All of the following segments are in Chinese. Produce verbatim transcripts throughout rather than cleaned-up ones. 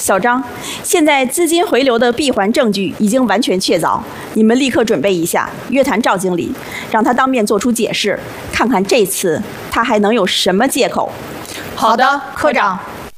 小张，现在资金回流的闭环证据已经完全确凿，你们立刻准备一下，约谈赵经理，让他当面做出解释，看看这次他还能有什么借口。 好的，科长。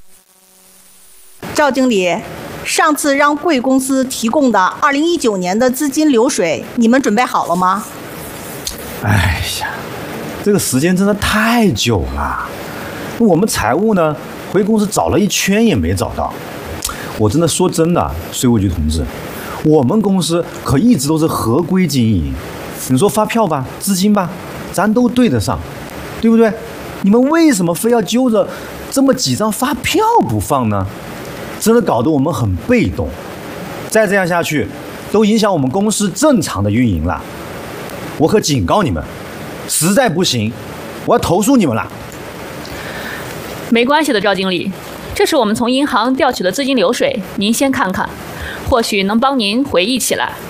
赵经理，上次让贵公司提供的二零一九年的资金流水，你们准备好了吗？ 哎呀，这个时间真的太久了，我们财务呢回公司找了一圈也没找到。我真的说真的，税务局同志，我们公司可一直都是合规经营，你说发票吧，资金吧，咱都对得上，对不对？你们为什么非要揪着这么几张发票不放呢？真的搞得我们很被动，再这样下去都影响我们公司正常的运营了。我可警告你们，实在不行我要投诉你们了。 没关系的，赵经理，这是我们从银行调取的资金流水，您先看看，或许能帮您回忆起来。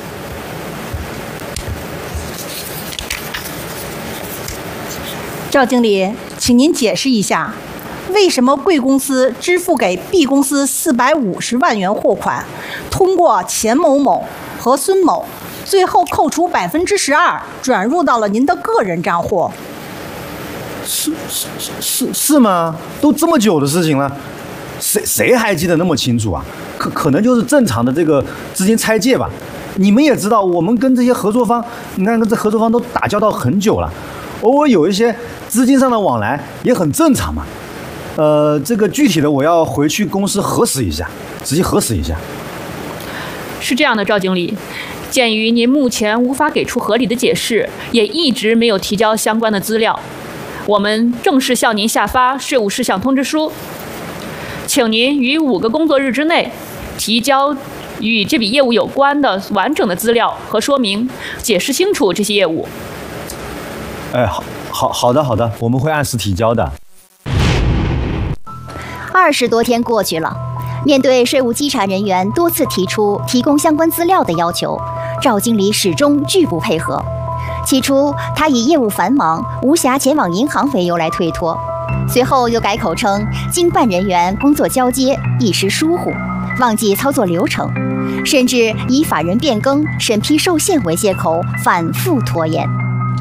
赵经理，请您解释一下，为什么贵公司支付给 B 公司四百五十万元货款，通过钱某某和孙某，最后扣除百分之十二，转入到了您的个人账户？ 是是是是吗？都这么久的事情了，谁谁还记得那么清楚啊？可可能就是正常的这个资金拆借吧。你们也知道，我们跟这些合作方，你看跟这合作方都打交道很久了，偶尔有一些资金上的往来也很正常嘛。呃，这个具体的我要回去公司核实一下，仔细核实一下。 是这样的，赵经理，鉴于您目前无法给出合理的解释，也一直没有提交相关的资料，我们正式向您下发税务事项通知书，请您于五个工作日之内提交与这笔业务有关的完整的资料和说明，解释清楚这些业务。 哎，好，好，好的，好的，我们会按时提交的。 二十多天过去了，面对税务稽查人员多次提出提供相关资料的要求，赵经理始终拒不配合。起初，他以业务繁忙、无暇前往银行为由来推脱，随后又改口称经办人员工作交接，一时疏忽，忘记操作流程，甚至以法人变更、审批受限为借口反复拖延。